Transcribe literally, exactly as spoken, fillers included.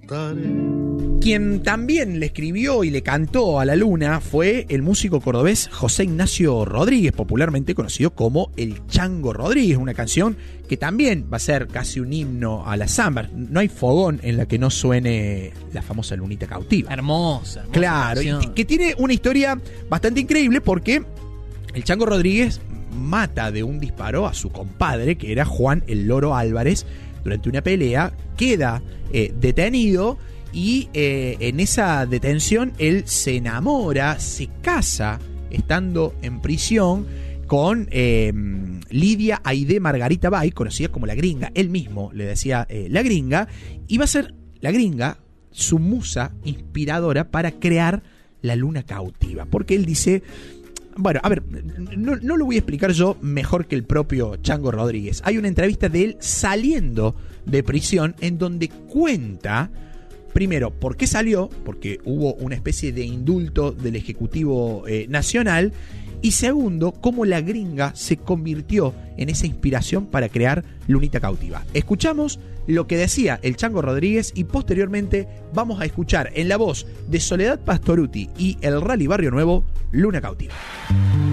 Quien también le escribió y le cantó a la luna fue el músico cordobés José Ignacio Rodríguez, popularmente conocido como el Chango Rodríguez, una canción que también va a ser casi un himno a la samba. No hay fogón en la que no suene la famosa Lunita Cautiva. Hermosa, hermosa Claro, y que tiene una historia bastante increíble porque el Chango Rodríguez mata de un disparo a su compadre, que era Juan el Loro Álvarez, durante una pelea, queda eh, detenido y eh, en esa detención él se enamora, se casa estando en prisión con eh, Lidia Aide Margarita Bay, conocida como la Gringa. Él mismo le decía eh, la Gringa, y va a ser la Gringa su musa inspiradora para crear la Luna Cautiva, porque él dice... Bueno, a ver, no, no lo voy a explicar yo mejor que el propio Chango Rodríguez. Hay una entrevista de él saliendo de prisión en donde cuenta, primero, por qué salió, porque hubo una especie de indulto del Ejecutivo eh, Nacional, y segundo, cómo la Gringa se convirtió en esa inspiración para crear Lunita Cautiva. Escuchamos lo que decía el Chango Rodríguez y posteriormente vamos a escuchar en la voz de Soledad Pastorutti y el Rally Barrio Nuevo, Luna Cautiva.